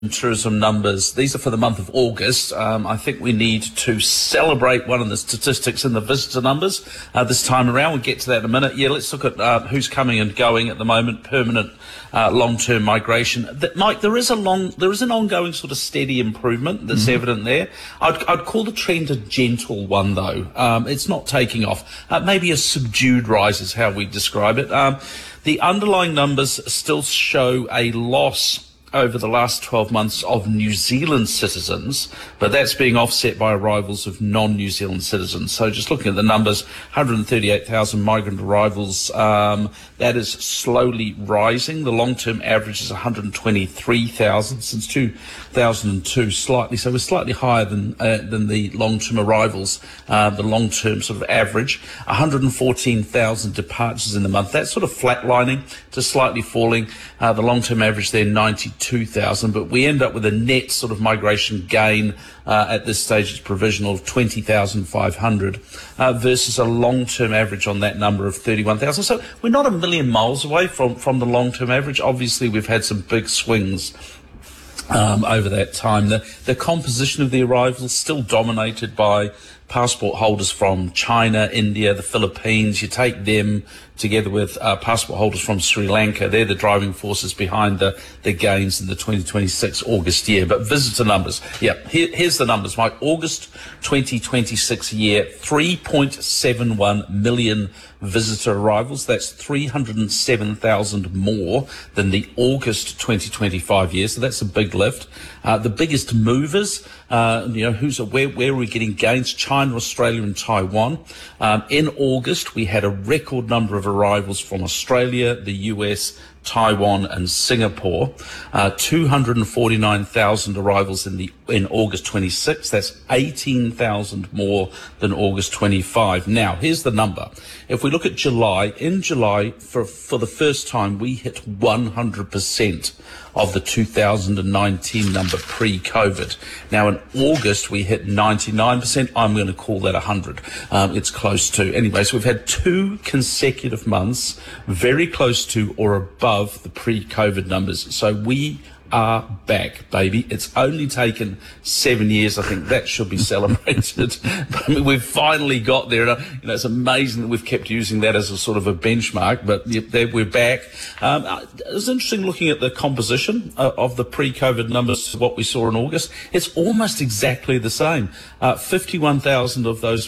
tourism numbers. These are for the month of August. I think we need to celebrate one of the statistics in the visitor numbers this time around. We'll get to that in a minute. Yeah, let's look at who's coming and going at the moment, permanent long-term migration. Mike, there is an ongoing sort of steady improvement that's evident there. I'd call the trend a gentle one, though. It's not taking off. Maybe a subdued rise is how we describe it. The underlying numbers still show a loss over the last 12 months of New Zealand citizens, but that's being offset by arrivals of non-New Zealand citizens. So just looking at the numbers, 138,000 migrant arrivals, that is slowly rising. The long-term average is 123,000 since 2002, slightly. So we're slightly higher than the long-term arrivals, the long-term sort of average. 114,000 departures in the month. That's sort of flatlining to slightly falling. The long-term average there, 92,000, but we end up with a net sort of migration gain at this stage. It's provisional of 20,500 versus a long-term average on that number of 31,000. So we're not a million miles away from the long-term average. Obviously, we've had some big swings over that time. The composition of the arrivals is still dominated by passport holders from China, India, the Philippines. You take them together with passport holders from Sri Lanka. They're the driving forces behind the gains in the 2026 August year. But visitor numbers, here's the numbers, Mike. August 2026 year, 3.71 million visitor arrivals. That's 307,000 more than the August 2025 year. So that's a big lift. The biggest movers, where are we getting gains? China, Australia and Taiwan. In August, we had a record number of arrivals from Australia, the US, Taiwan and Singapore. 249,000 arrivals in August 26. That's 18,000 more than August 25. Now, here's the number. If we look at July, in July, for the first time, we hit 100% of the 2019 number pre-COVID. Now, in August, we hit 99%. I'm going to call that 100. It's close to. Anyway, so we've had 2 consecutive months very close to or above the pre-COVID numbers. So we are back, baby. It's only taken 7 years. I think that should be celebrated. I mean, we've finally got there. It's amazing that we've kept using that as a sort of a benchmark, but we're back. It was interesting looking at the composition of the pre-COVID numbers to what we saw in August. It's almost exactly the same. 51% of those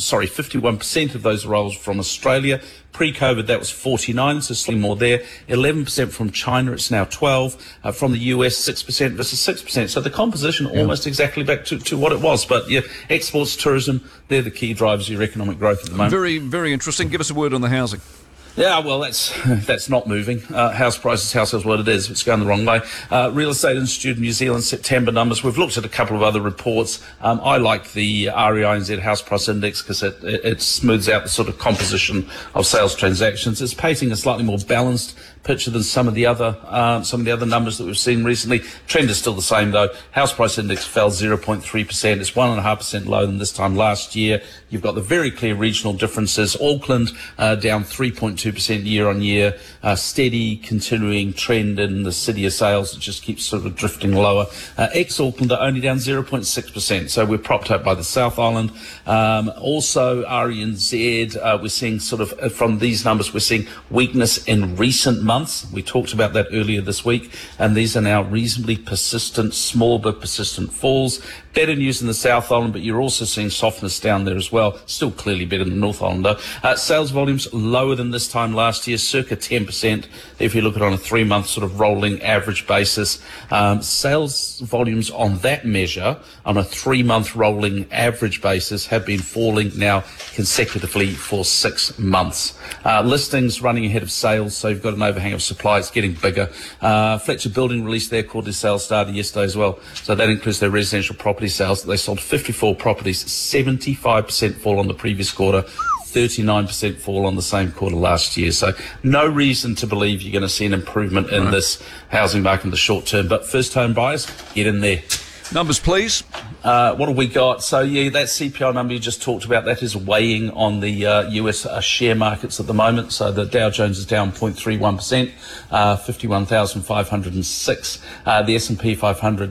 arrivals from Australia. Pre-COVID, that was 49, so slightly more there. 11% from China, it's now 12. From the US, 6% versus 6%. So the composition almost exactly back to what it was. But yeah, exports, tourism, they're the key drivers of your economic growth at the moment. Very, very interesting. Give us a word on the housing. Yeah, well, that's not moving. House prices, what it is. It's going the wrong way. Real Estate Institute of New Zealand September numbers. We've looked at a couple of other reports. I like the REINZ House Price Index because it smooths out the sort of composition of sales transactions. It's painting a slightly more balanced picture than some of the other numbers that we've seen recently. Trend is still the same though. House Price Index fell 0.3%. It's 1.5% lower than this time last year. You've got the very clear regional differences. Auckland down 3.2% year on year. Steady continuing trend in the city of sales. It just keeps sort of drifting lower. Ex-Auckland are only down 0.6%. So we're propped up by the South Island. Also RENZ, we're seeing sort of from these numbers, we're seeing weakness in recent months. We talked about that earlier this week, and these are now reasonably persistent, small but persistent falls. Better news in the South Island, but you're also seeing softness down there as well. Still clearly better than the North Island though. Sales volumes lower than this time last year, circa 10%. If you look at it on a 3-month sort of rolling average basis, sales volumes on that measure on a 3-month rolling average basis have been falling now consecutively for 6 months. Listings running ahead of sales, so you've got an overhang of supply. It's getting bigger. Fletcher Building released their quarterly sales data yesterday as well. So that includes their residential property sales. They sold 54 properties, 75% fall on the previous quarter, 39% fall on the same quarter last year. So no reason to believe you're going to see an improvement in this housing market in the short term. But first home buyers, get in there. Numbers, please. What have we got? So, yeah, that CPI number you just talked about, that is weighing on the US share markets at the moment. So the Dow Jones is down 0.31%, 51,506. The S&P 500